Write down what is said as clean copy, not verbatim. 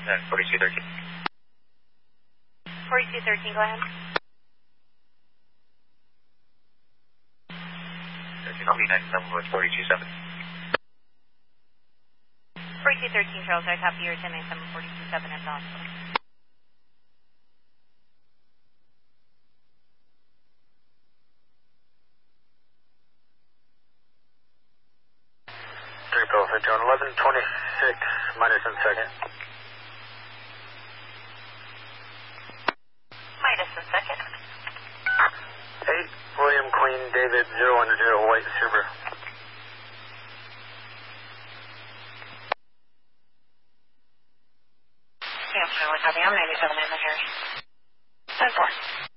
and 4213. 4213, go ahead. 1397 with 427. 4213, Charles, I copy your 1097 427 at the hospital. Delta 1126 minus in second. Minus in second. 8 William Queen David 010 White Super. Yeah, copy. I'm 97 in the Harry. 10-4.